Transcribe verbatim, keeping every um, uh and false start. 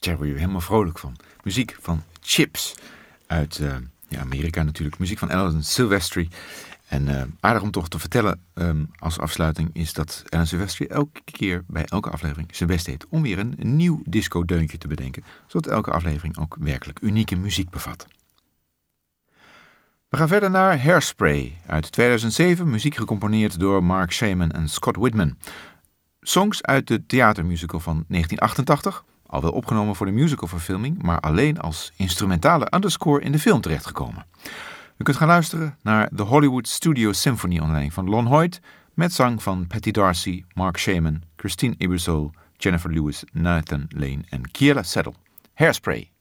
Daar word je helemaal vrolijk van. Muziek van Chips uit uh, ja, Amerika natuurlijk. Muziek van Alan Silvestri. En uh, aardig om toch te vertellen um, als afsluiting is dat Alan Silvestri elke keer bij elke aflevering zijn best deed om weer een, een nieuw disco-deuntje te bedenken, zodat elke aflevering ook werkelijk unieke muziek bevat. We gaan verder naar Hairspray uit tweeduizend zeven, muziek gecomponeerd door Mark Shaman en Scott Whitman. Songs uit de theatermusical van negentien achtentachtig, al wel opgenomen voor de musicalverfilming, maar alleen als instrumentale underscore in de film terechtgekomen. U kunt gaan luisteren naar de Hollywood Studio Symphony onder leiding van Lon Hoyt, met zang van Patty Darcy, Mark Shaman, Christine Ebersole, Jennifer Lewis, Nathan Lane en Keala Settle. Hairspray.